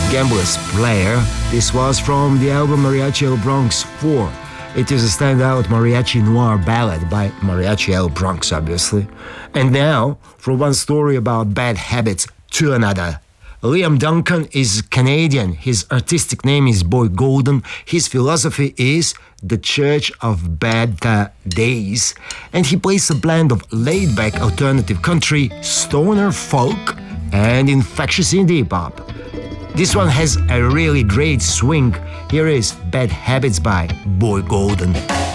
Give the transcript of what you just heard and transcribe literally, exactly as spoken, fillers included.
Gambler's Player. This was from the album Mariachi El Bronx four. It is a standout mariachi noir ballad by Mariachi El Bronx, obviously. And now, from one story about bad habits to another. Liam Duncan is Canadian. His artistic name is Boy Golden. His philosophy is the Church of Bad uh, Days. And he plays a blend of laid-back alternative country, stoner folk, and infectious indie pop. This one has a really great swing. Here is Bad Habits by Boy Golden.